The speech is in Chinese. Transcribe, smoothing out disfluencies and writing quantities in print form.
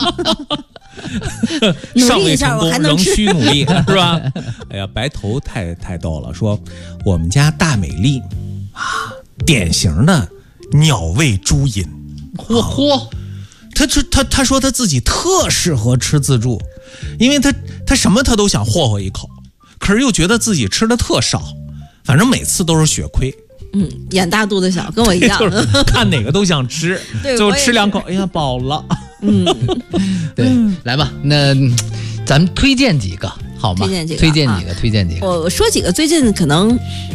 尚未成功，仍需努力，是吧？哎呀，白头太逗了，说我们家大美丽啊，典型的鸟胃猪瘾。 嚯！ 他说他自己特适合吃自助，因为他什么他都想霍霍一口，可是又觉得自己吃的特少，反正每次都是血亏。 眼大肚子小，跟我一样， 就是看哪个都想吃，就吃2口，哎呀，饱了。 对，来吧，那咱们推荐几个好吗？ 推荐几个。 我说几个最近可能